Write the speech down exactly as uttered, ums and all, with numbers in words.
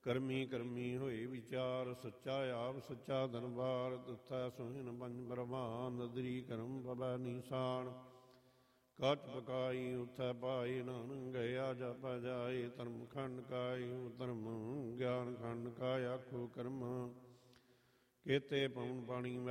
ਕਰਮੀ ਕਰਮੀ ਹੋਏ ਵਿਚਾਰ, ਸੱਚਾ ਆਪ ਸੱਚਾ ਦਰਬਾਰ। ਦੁੱਥੈ ਸੋਹਿਨ ਪੰਜ ਬਰਮਾਨ, ਨਦਰੀ ਕਰਮ ਪਵੈ ਨੀਸਾਨ। ਕੱਚ ਪਕਾਈ ਉਥੈ ਪਾਏ, ਨਾਨਕ ਗਿਆ ਜਾਪੈ ਜਾਏ। ਧਰਮ ਖੰਡ ਕਾਇ ਧਰਮ, ਗਿਆਨ ਖੰਡ ਕਾ ਆਖੋ ਕਰਮ। ਕੇਤੇ ਪਵਨ ਪਾਣੀ